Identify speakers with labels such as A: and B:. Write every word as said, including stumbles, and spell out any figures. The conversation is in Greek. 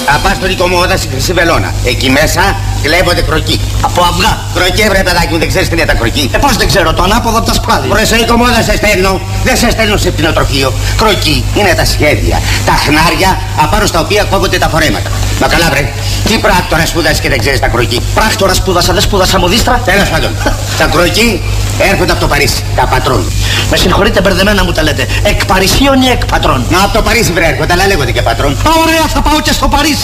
A: Θα πας στον οικομόδα στη Χρυσή Βελόνα. Εκεί μέσα κλέβονται κροκί.
B: Από αυγά.
A: Κροκί, βρε παιδάκι μου, δεν ξέρεις τι είναι τα κροκί.
B: Ε, πώς δεν ξέρω, το ανάποδο από τα σπάδια.
A: Βρε, σε οικομόδα σε στέλνω. Δεν σε στέλνω σε πτηνοτροφείο. Κροκί είναι τα σχέδια. Τα χνάρια απάνω στα οποία κόβονται τα φορέματα. Μα καλά, βρε. Τι πράκτορα σπούδασε και δεν ξέρεις τα κροκί.
B: Πράκτορα σπούδασα, δεν σπούδασα μοδίστρα.
A: Τέλος πάντων. Τα κροκί έρχονται από το Παρίσι. Τα πατρών.
B: Με συγχωρείτε, μπερδεμένα μου τα λέτε. Εκ Παρισίων ή εκ πατρών.
A: Να, από το Παρίσι βρε έρχονται, αλλά λέγονται και πατρών.
B: Ωραία, θα πάω και στο Παρίσι.